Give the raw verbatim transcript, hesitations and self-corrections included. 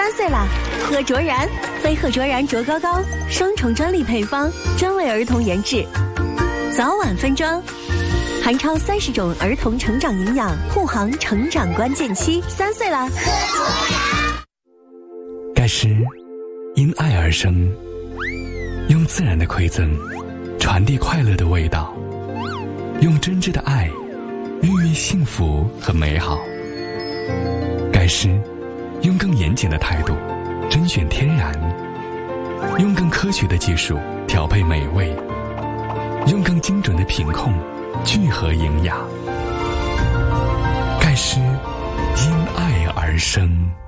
三岁啦，喝卓然，飞鹤卓然卓高高，双重专利配方，专为儿童研制，早晚分装，含超三十种儿童成长营养，护航成长关键期。三岁啦，喝卓然。 盖诗因爱而生，用自然的馈赠传递快乐的味道，用真挚的爱孕育幸福和美好。盖诗用更严谨的态度甄选天然，用更科学的技术调配美味，用更精准的品控聚合营养。盖诗因爱而生。